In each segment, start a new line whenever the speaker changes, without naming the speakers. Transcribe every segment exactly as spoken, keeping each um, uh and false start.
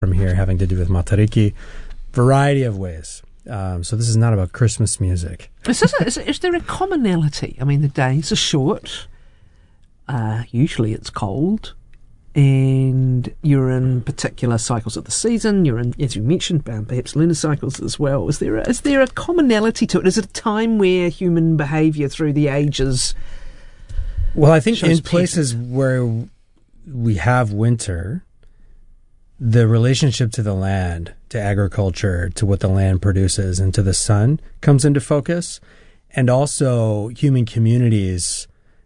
from here having to do with Matariki. Variety of ways. Um, so this is not about Christmas music.
Is, this a, is, is there a commonality? I mean, the days are short. Uh, usually it's cold. And you're in particular cycles of the season. You're in, as you mentioned, um, perhaps lunar cycles as well. Is there a, is there a commonality to it? Is it a time where human behaviour through the ages?
Well, I think in places where we have winter, the relationship to the land, to agriculture, to what the land produces, and to the sun comes into focus, and also human communities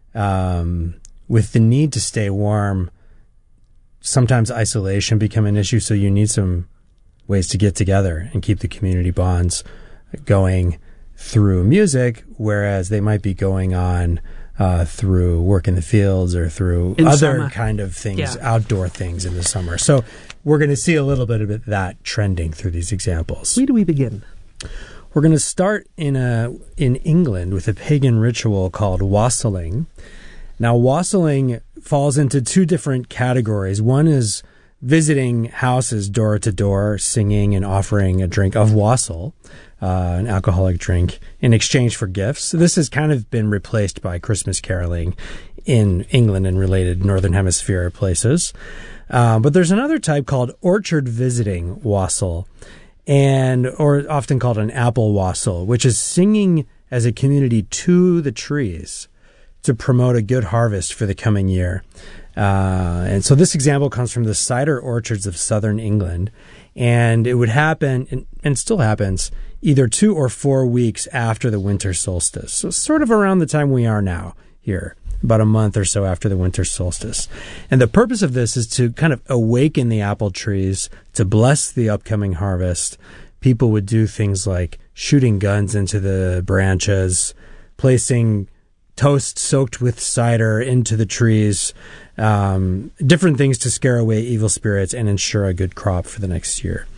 um, with the need to stay warm. Sometimes isolation become an issue, so you need some ways to get together and keep the community bonds going through music, whereas they might be going on uh, through work in the fields or through
in
other
summer.
kind of things,
Yeah.
outdoor things in the summer. So we're going to see a little bit of that trending through these examples.
Where do we begin?
We're going to start in a in England with a pagan ritual called wassailing. Now, wassailing falls into two different categories. One is visiting houses door to door, singing and offering a drink of wassail, uh, an alcoholic drink, in exchange for gifts. This has kind of been replaced by Christmas caroling in England and related Northern Hemisphere places. Uh, but there's another type called orchard visiting wassail, and or often called an apple wassail, which is singing as a community to the trees to promote a good harvest for the coming year. Uh, and so this example comes from the cider orchards of southern England, and it would happen, and, and still happens, either two or four weeks after the winter solstice. So sort of around the time we are now here, about a month or so after the winter solstice. And the purpose of this is to kind of awaken the apple trees, to bless the upcoming harvest. People would do things like shooting guns into the branches, placing toast soaked with cider into the trees, um, different things to scare away evil spirits and ensure a good crop for the next year.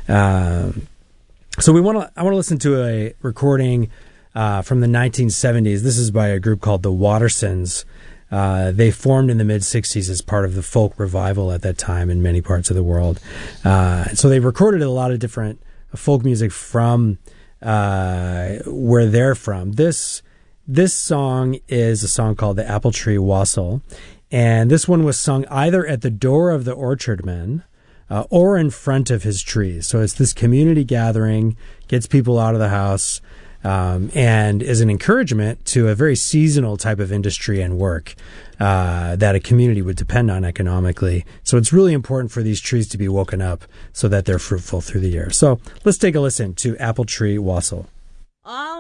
Um, so we want to. I want to listen to a recording uh, from the nineteen seventies. This is by a group called the Wattersons. Uh, they formed in the mid sixties as part of the folk revival at that time in many parts of the world. Uh, so they recorded a lot of different folk music from uh, where they're from. This This song is a song called The Apple Tree Wassail, and this one was sung either at the door of the orchardman uh, or in front of his trees. So it's this community gathering, gets people out of the house, um, and is an encouragement to a very seasonal type of industry and work uh, that a community would depend on economically. So it's really important for these trees to be woken up so that they're fruitful through the year. So let's take a listen to Apple Tree Wassail.